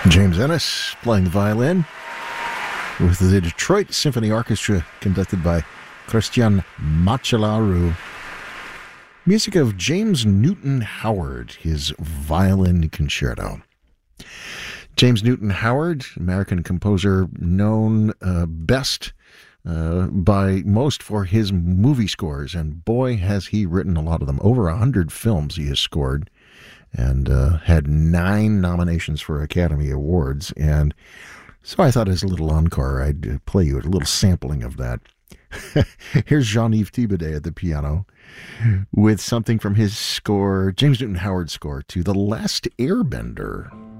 James Ennis playing the violin with the Detroit Symphony Orchestra conducted by Christian Macellaro. Music of James Newton Howard, his violin concerto. James Newton Howard, American composer known best by most for his movie scores, and boy has he written a lot of them. Over 100 films he has scored, and had 9 nominations for Academy Awards. And so I thought as a little encore I'd play you a little sampling of that. Here's Jean-Yves Thibaudet at the piano with something from his score, James Newton Howard's score to The Last Airbender.